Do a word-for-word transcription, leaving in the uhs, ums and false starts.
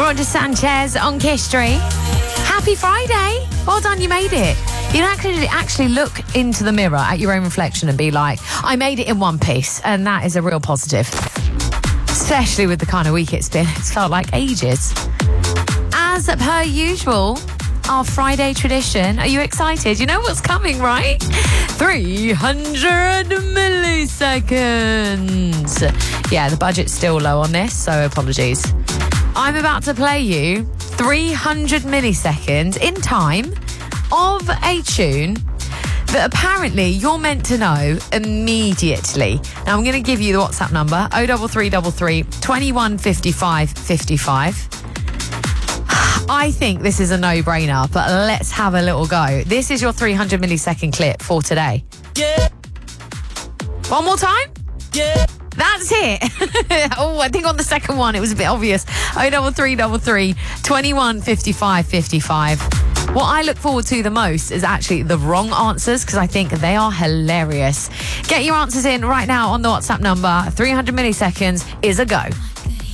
Roger Sanchez on Kiss Street. Happy Friday. Well done, you made it. You can actually, actually look into the mirror at your own reflection and be like, I made it in one piece. And that is a real positive. Especially with the kind of week it's been. It's felt like ages. As per usual, our Friday tradition. Are you excited? You know what's coming, right? three hundred milliseconds. Yeah, the budget's still low on this, so apologies. I'm about to play you three hundred milliseconds in time of a tune that apparently you're meant to know immediately. Now, I'm going to give you the WhatsApp number, oh three three three, two one five five five five. I think this is a no-brainer, but let's have a little go. This is your three hundred millisecond clip for today. Yeah. One more time? Yeah. That's it. Oh, I think on the second one it was a bit obvious. oh three three three, two one five five five five. What I look forward to the most is actually the wrong answers, because I think they are hilarious. Get your answers in right now on the WhatsApp number. three hundred milliseconds is a go.